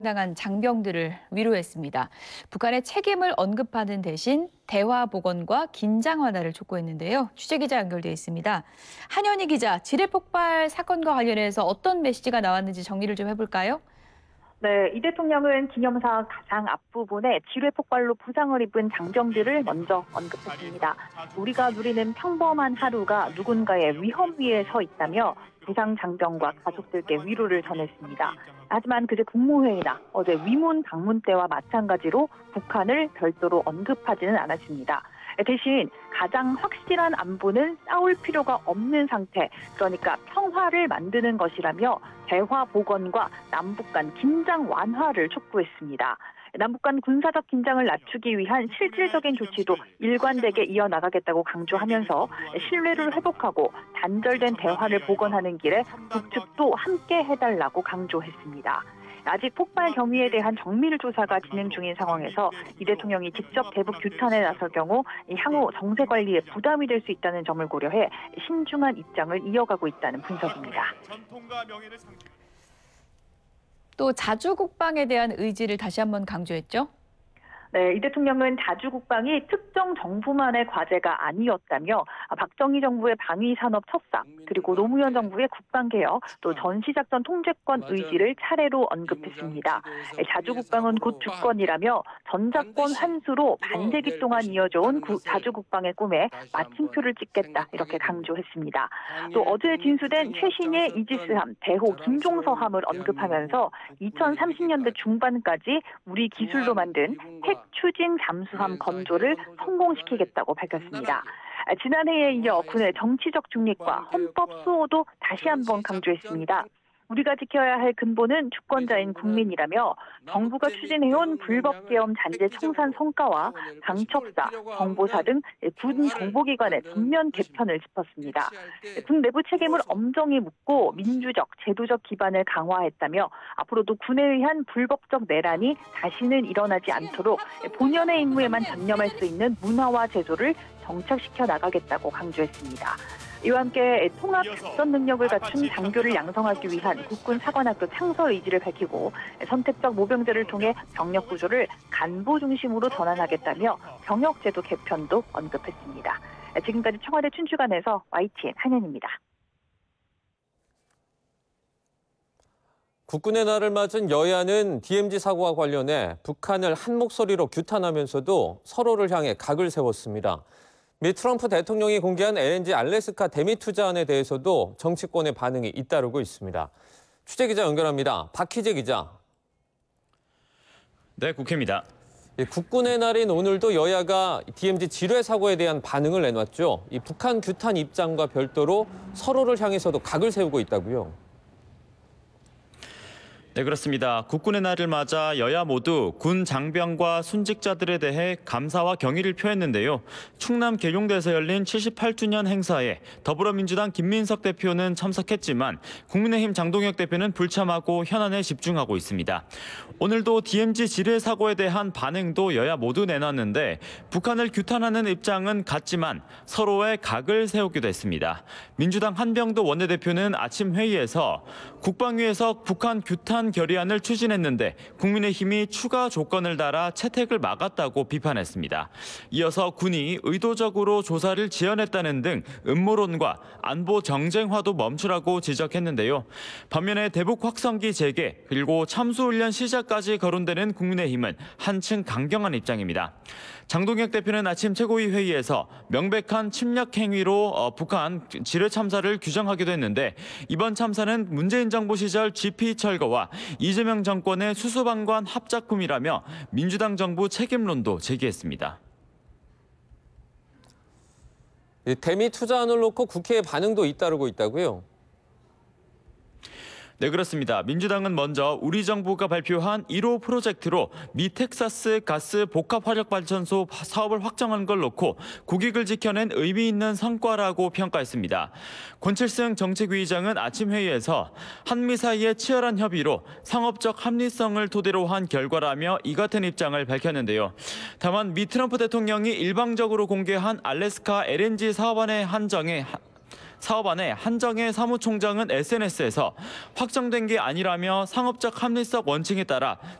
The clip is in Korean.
당한 장병들을 위로했습니다. 북한의 책임을 언급하는 대신 대화 복원과 긴장 완화를 촉구했는데요. 취재 기자 연결돼 있습니다. 한현희 기자, 지뢰 폭발 사건과 관련해서 어떤 메시지가 나왔는지 정리를 좀 해볼까요? 네, 이 대통령은 기념사 가장 앞부분에 지뢰 폭발로 부상을 입은 장병들을 먼저 언급했습니다. 우리가 누리는 평범한 하루가 누군가의 위험 위에 서 있다며 부상 장병과 가족들께 위로를 전했습니다. 하지만 그제 국무회의나 어제 위문 방문 때와 마찬가지로 북한을 별도로 언급하지는 않았습니다. 대신 가장 확실한 안보는 싸울 필요가 없는 상태, 그러니까 평화를 만드는 것이라며 대화 복원과 남북 간 긴장 완화를 촉구했습니다. 남북 간 군사적 긴장을 낮추기 위한 실질적인 조치도 일관되게 이어나가겠다고 강조하면서 신뢰를 회복하고 단절된 대화를 복원하는 길에 북측도 함께 해달라고 강조했습니다. 아직 폭발 경위에 대한 정밀 조사가 진행 중인 상황에서 이 대통령이 직접 대북 규탄에 나설 경우 향후 정세 관리에 부담이 될 수 있다는 점을 고려해 신중한 입장을 이어가고 있다는 분석입니다. 또 자주국방에 대한 의지를 다시 한번 강조했죠. 네, 이 대통령은 자주국방이 특정 정부만의 과제가 아니었다며 박정희 정부의 방위산업 첩사, 그리고 노무현 정부의 국방개혁, 또 전시작전 통제권 의지를 차례로 언급했습니다. 자주국방은 곧 주권이라며 전작권 환수로 반세기 동안 이어져온 자주국방의 꿈에 마침표를 찍겠다, 이렇게 강조했습니다. 또 어제 진수된 최신의 이지스함, 대호 김종서함을 언급하면서 2030년대 중반까지 우리 기술로 만든 핵 추진 잠수함 건조를 성공시키겠다고 밝혔습니다. 지난해에 이어 군의 정치적 중립과 헌법 수호도 다시 한번 강조했습니다. 우리가 지켜야 할 근본은 주권자인 국민이라며 정부가 추진해온 불법계엄 잔재 청산 성과와 방첩사, 정보사 등 군 정보기관의 전면 개편을 짚었습니다. 군 내부 책임을 엄정히 묻고 민주적, 제도적 기반을 강화했다며 앞으로도 군에 의한 불법적 내란이 다시는 일어나지 않도록 본연의 임무에만 전념할 수 있는 문화와 제도를 정착시켜 나가겠다고 강조했습니다. 이와 함께 통합 작전 능력을 갖춘 장교를 양성하기 위한 국군 사관학교 창설 의지를 밝히고 선택적 모병제를 통해 병력 구조를 간부 중심으로 전환하겠다며 병역제도 개편도 언급했습니다. 지금까지 청와대 춘추관에서 YTN 한현입니다. 국군의 날을 맞은 여야는 DMZ 사고와 관련해 북한을 한 목소리로 규탄하면서도 서로를 향해 각을 세웠습니다. 미 트럼프 대통령이 공개한 LNG 알래스카 대미 투자안에 대해서도 정치권의 반응이 잇따르고 있습니다. 취재기자 연결합니다. 박희재 기자. 네, 국회입니다. 국군의 날인 오늘도 여야가 DMZ 지뢰 사고에 대한 반응을 내놨죠. 이 북한 규탄 입장과 별도로 서로를 향해서도 각을 세우고 있다고요. 네, 그렇습니다. 국군의 날을 맞아 여야 모두 군 장병과 순직자들에 대해 감사와 경의를 표했는데요. 충남 계룡대에서 열린 78주년 행사에 더불어민주당 김민석 대표는 참석했지만 국민의힘 장동혁 대표는 불참하고 현안에 집중하고 있습니다. 오늘도 DMZ 지뢰 사고에 대한 반응도 여야 모두 내놨는데 북한을 규탄하는 입장은 같지만 서로의 각을 세우기도 했습니다. 민주당 한병도 원내대표는 아침 회의에서 국방위에서 북한 규탄 결의안을 추진했는데 국민의힘이 추가 조건을 달아 채택을 막았다고 비판했습니다. 이어서 군이 의도적으로 조사를 지연했다는 등 음모론과 안보 정쟁화도 멈추라고 지적했는데요. 반면에 대북 확성기 재개 그리고 참수훈련 시작까지 거론되는 국민의힘은 한층 강경한 입장입니다. 장동혁 대표는 아침 최고위 회의에서 명백한 침략 행위로 북한 지뢰 참사를 규정하기도 했는데 이번 참사는 문재인 정부 시절 GP 철거와 이재명 정권의 수수방관 합작품이라며 민주당 정부 책임론도 제기했습니다. 대미 투자안을 놓고 국회의 반응도 잇따르고 있다고요? 네, 그렇습니다. 민주당은 먼저 우리 정부가 발표한 1호 프로젝트로 미 텍사스 가스 복합화력발전소 사업을 확정한 걸 놓고 국익을 지켜낸 의미 있는 성과라고 평가했습니다. 권칠승 정책위의장은 아침 회의에서 한미 사이의 치열한 협의로 상업적 합리성을 토대로 한 결과라며 이 같은 입장을 밝혔는데요. 다만 미 트럼프 대통령이 일방적으로 공개한 알래스카 LNG 사업안의 한정에 사업안에 한정혜 사무총장은 SNS에서 확정된 게 아니라며 상업적 합리성 원칙에 따라